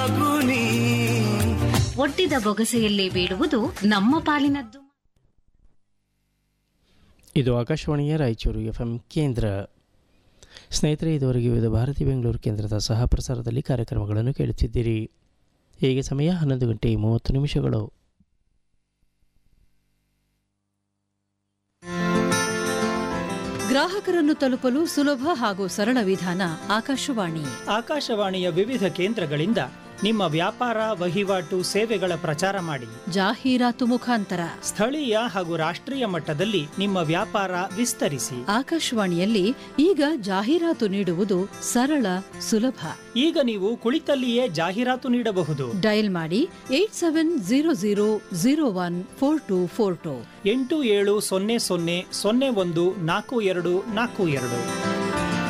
ಒಡ್ಡಿದ ಬೊಗಸೆಯಲ್ಲಿ ಬೀಳುವುದು ನಮ್ಮ ಪಾಲಿನದ್ದು. ಇದು ಆಕಾಶವಾಣಿಯ ರಾಯಚೂರು FM ಕೇಂದ್ರ. ಸ್ನೇಹಿತರೆ, ಇದುವರೆಗೆ ವಿವಿಧ ಭಾರತಿ ಬೆಂಗಳೂರು ಕೇಂದ್ರದ ಸಹ ಪ್ರಸಾರದಲ್ಲಿ ಕಾರ್ಯಕ್ರಮಗಳನ್ನು ಕೇಳುತ್ತಿದ್ದೀರಿ. ಈಗ ಸಮಯ 11:30. ಗ್ರಾಹಕರನ್ನು ತಲುಪಲು ಸುಲಭ ಹಾಗೂ ಸರಳ ವಿಧಾನ ಆಕಾಶವಾಣಿ. ಆಕಾಶವಾಣಿಯ ವಿವಿಧ ಕೇಂದ್ರಗಳಿಂದ ನಿಮ್ಮ ವ್ಯಾಪಾರ, ವಹಿವಾಟು, ಸೇವೆಗಳ ಪ್ರಚಾರ ಮಾಡಿ. ಜಾಹೀರಾತು ಮುಖಾಂತರ ಸ್ಥಳೀಯ ಹಾಗೂ ರಾಷ್ಟ್ರೀಯ ಮಟ್ಟದಲ್ಲಿ ನಿಮ್ಮ ವ್ಯಾಪಾರ ವಿಸ್ತರಿಸಿ. ಆಕಾಶವಾಣಿಯಲ್ಲಿ ಈಗ ಜಾಹೀರಾತು ನೀಡುವುದು ಸರಳ, ಸುಲಭ. ಈಗ ನೀವು ಕುಳಿತಲ್ಲಿಯೇ ಜಾಹೀರಾತು ನೀಡಬಹುದು. ಡಯಲ್ ಮಾಡಿ 8700014242 8700014242.